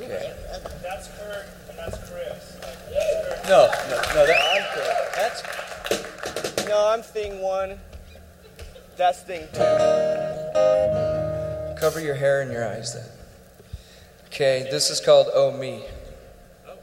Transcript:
Okay. That's Kurt and that's Chris. No, I'm Kurt. I'm thing 1. That's thing 2. Cover your hair and your eyes then. Okay, this is called Oh Me.